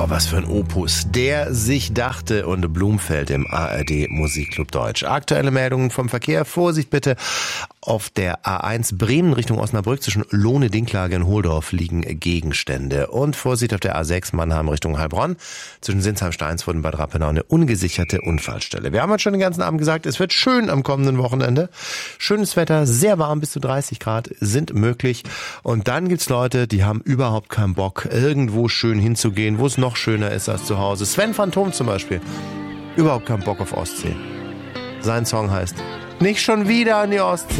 Wow, was für ein Opus. Der sich dachte und Blumfeld im ARD Musikclub Deutsch. Aktuelle Meldungen vom Verkehr. Vorsicht bitte. Auf der A1 Bremen Richtung Osnabrück zwischen Lohne-Dinklage und Hohldorf liegen Gegenstände. Und Vorsicht auf der A6 Mannheim Richtung Heilbronn. Zwischen Sinsheim-Steinsfurt und Bad Rappenau eine ungesicherte Unfallstelle. Wir haben heute schon den ganzen Abend gesagt, es wird schön am kommenden Wochenende. Schönes Wetter, sehr warm, bis zu 30 Grad sind möglich. Und dann gibt's Leute, die haben überhaupt keinen Bock, irgendwo schön hinzugehen, wo es noch schöner ist als zu Hause. Sven Phantom zum Beispiel. Überhaupt keinen Bock auf Ostsee. Sein Song heißt Nicht schon wieder an die Ostsee.